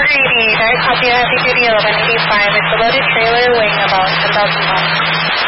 480, very copy, heavy duty 1185. It's a loaded trailer weighing about 10,000 pounds.